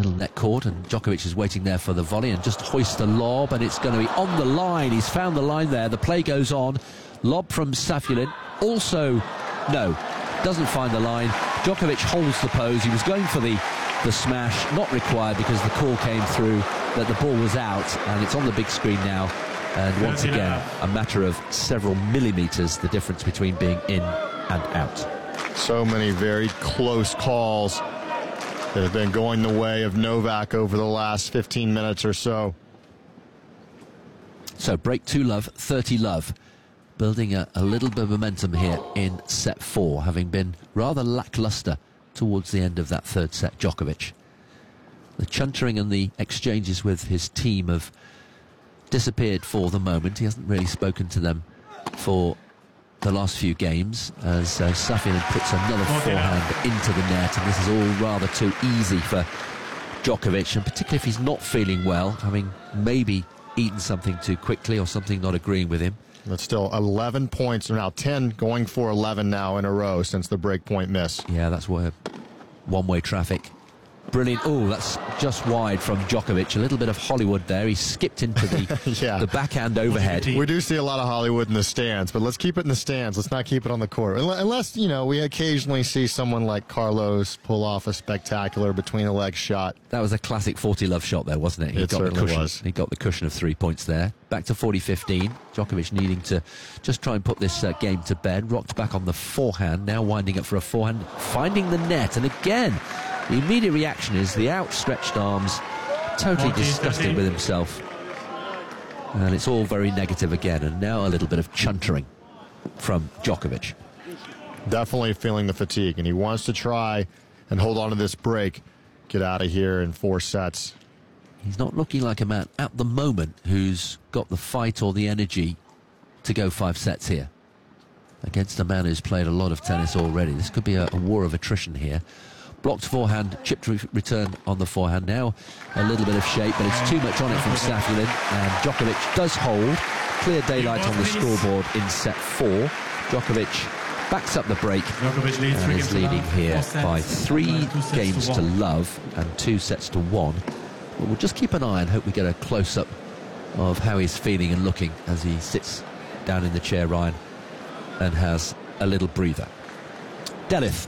little net cord, and Djokovic is waiting there for the volley and just hoists the lob, and it's going to be on the line. He's found the line there. The play goes on. Lob from Safiullin. Also, no, doesn't find the line. Djokovic holds the pose. He was going for the smash, not required because the call came through that the ball was out, and it's on the big screen now. And once again, a matter of several millimetres, the difference between being in and out. So many very close calls that have been going the way of Novak over the last 15 minutes or so. So break 2-love, 30-love. Building a little bit of momentum here in set 4, having been rather lacklustre towards the end of that third set, Djokovic. The chuntering and the exchanges with his team have disappeared for the moment. He hasn't really spoken to them for the last few games, as Safiullin puts another forehand into the net, and this is all rather too easy for Djokovic, and particularly if he's not feeling well, having maybe eaten something too quickly or something not agreeing with him. That's still 11 points, now 10 going for 11 now in a row since the break point miss. Yeah, that's where one-way traffic. Brilliant. Oh, that's just wide from Djokovic. A little bit of Hollywood there. He skipped into the, yeah. the backhand overhead. We do see a lot of Hollywood in the stands, but let's keep it in the stands. Let's not keep it on the court. Unless, you know, we occasionally see someone like Carlos pull off a spectacular between-the-legs shot. That was a classic 40-love shot there, wasn't it? It certainly was. He got the cushion of 3 points there. Back to 40-15. Djokovic needing to just try and put this game to bed. Rocked back on the forehand. Now winding up for a forehand. Finding the net. And again, the immediate reaction is the outstretched arms. Totally disgusted with himself. And it's all very negative again. And now a little bit of chuntering from Djokovic. Definitely feeling the fatigue. And he wants to try and hold on to this break. Get out of here in 4 sets. He's not looking like a man at the moment who's got the fight or the energy to go 5 sets here. Against a man who's played a lot of tennis already. This could be a war of attrition here. Blocked forehand, chipped return on the forehand. Now a little bit of shape, but it's too much on it from Safiullin. And Djokovic does hold. Clear daylight on the scoreboard in set 4. Djokovic backs up the break and is leading here by 3 games to love and 2 sets to 1. But we'll just keep an eye and hope we get a close-up of how he's feeling and looking as he sits down in the chair, Ryan, and has a little breather. Delith.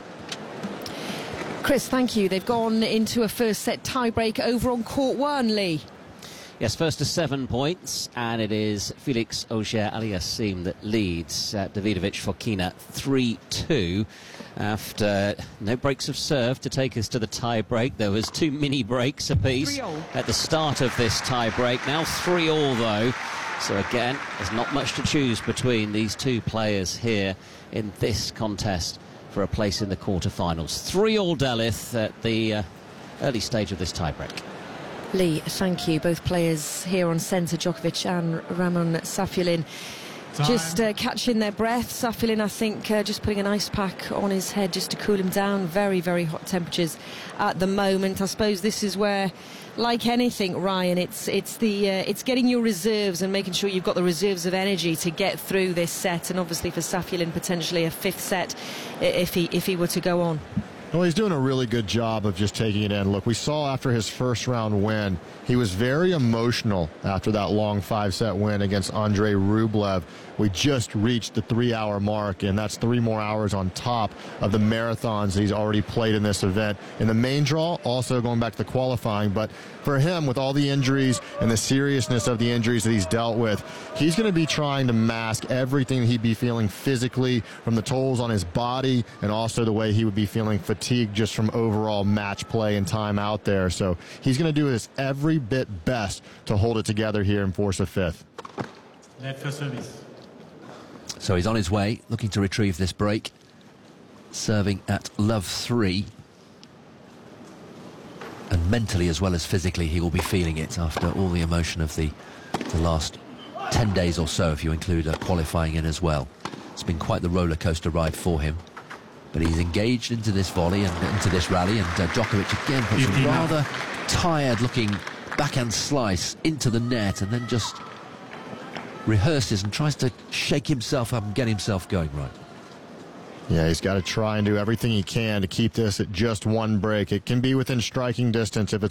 Chris, thank you. They've gone into a first set tie-break over on court 1, Lee. Yes, first to 7 points, and it is Felix Auger-Aliassime that leads Davidovich Fokina 3-2 after no breaks of serve to take us to the tie-break. There was 2 mini breaks apiece at the start of this tie-break. Now 3-3 though. So again, there's not much to choose between these 2 players here in this contest for a place in the quarter-finals. 3-3 Delith at the early stage of this tie-break. Lee, thank you. Both players here on centre, Djokovic and Ramon Safiullin, just catching their breath. Safiullin, I think, just putting an ice pack on his head just to cool him down. Very, very hot temperatures at the moment. I suppose this is where, like anything, Ryan, it's getting your reserves and making sure you've got the reserves of energy to get through this set. And obviously for Safiullin, potentially a 5th set if he were to go on. Well, he's doing a really good job of just taking it in. Look, we saw after his first round win, he was very emotional after that long 5-set win against Andrei Rublev. We just reached the 3-hour mark, and that's 3 more hours on top of the marathons that he's already played in this event. In the main draw, also going back to the qualifying, but for him, with all the injuries and the seriousness of the injuries that he's dealt with, he's going to be trying to mask everything he'd be feeling physically from the tolls on his body and also the way he would be feeling fatigued just from overall match play and time out there. So he's going to do his every bit best to hold it together here and force a 5th. Net for service. So he's on his way, looking to retrieve this break. Serving at love 3. And mentally as well as physically, he will be feeling it after all the emotion of the last 10 days or so, if you include qualifying in as well. It's been quite the roller coaster ride for him. But he's engaged into this volley and into this rally, and Djokovic again puts a rather tired-looking backhand slice into the net and then just rehearses and tries to shake himself up and get himself going right. Yeah, he's got to try and do everything he can to keep this at just 1 break. It can be within striking distance if